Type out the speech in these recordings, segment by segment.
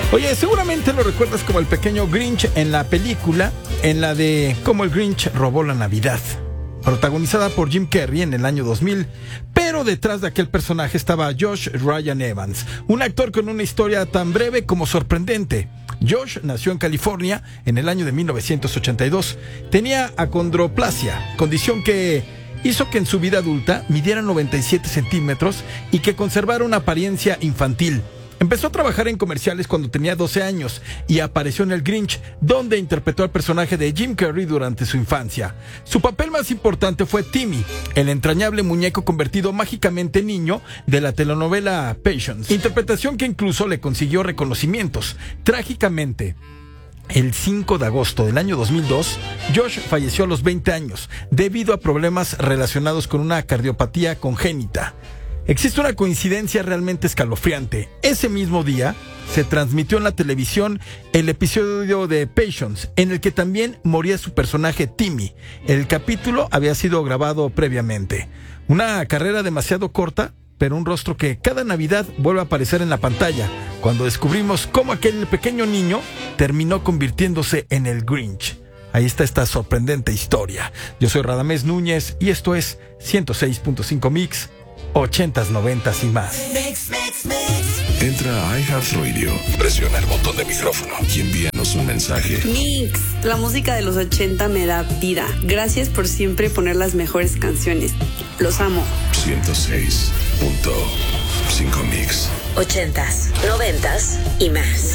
Oye, seguramente lo recuerdas como el pequeño Grinch en la película, en la de Cómo el Grinch robó la Navidad, protagonizada por Jim Carrey en el año 2000, pero detrás de aquel personaje estaba Josh Ryan Evans, un actor con una historia tan breve como sorprendente. Josh nació en California en el año de 1982. Tenía acondroplasia, condición que hizo que en su vida adulta midiera 97 centímetros y que conservara una apariencia infantil. Empezó a trabajar en comerciales cuando tenía 12 años y apareció en El Grinch, donde interpretó al personaje de Jim Carrey durante su infancia. Su papel más importante fue Timmy, el entrañable muñeco convertido mágicamente en niño de la telenovela Patience, interpretación que incluso le consiguió reconocimientos. Trágicamente, el 5 de agosto del año 2002, Josh falleció a los 20 años debido a problemas relacionados con una cardiopatía congénita. Existe una coincidencia realmente escalofriante. Ese mismo día se transmitió en la televisión el episodio de Patience, en el que también moría su personaje Timmy. El capítulo había sido grabado previamente. Una carrera demasiado corta, pero un rostro que cada Navidad vuelve a aparecer en la pantalla, cuando descubrimos cómo aquel pequeño niño terminó convirtiéndose en el Grinch. Ahí está esta sorprendente historia. Yo soy Radamés Núñez y esto es 106.5 Mix, 80s, 90s y más. Entra a iHeartRadio, presiona el botón de micrófono y envíanos un mensaje. Mix, la música de los 80 me da vida. Gracias por siempre poner las mejores canciones. Los amo. 106.5 Mix. 80s, 90s y más.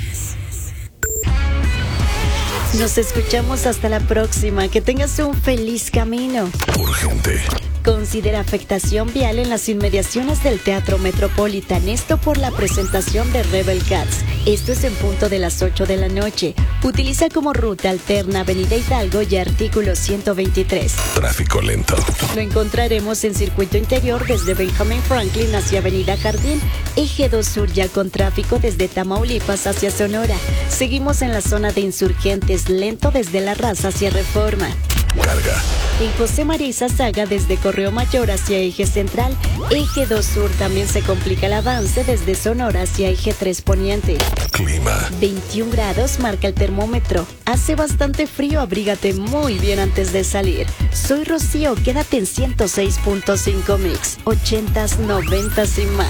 Nos escuchamos hasta la próxima. Que tengas un feliz camino. Urgente. Considera afectación vial en las inmediaciones del Teatro Metropolitan. Esto por la presentación de Rebel Cats. Esto es en punto de las 8 de la noche. Utiliza como ruta alterna Avenida Hidalgo y artículo 123. Tráfico lento. Lo encontraremos en circuito interior desde Benjamin Franklin hacia Avenida Jardín. Eje 2 Sur ya con tráfico desde Tamaulipas hacia Sonora. Seguimos en la zona de Insurgentes, lento desde La Raza hacia Reforma. Carga. En José María Izazaga desde Correo Mayor hacia Eje Central. Eje 2 Sur también se complica el avance desde Sonora hacia Eje 3 Poniente. Clima. 21 grados marca el termómetro. Hace bastante frío, abrígate muy bien antes de salir. Soy Rocío, quédate en 106.5 Mix, 80s, 90s y más.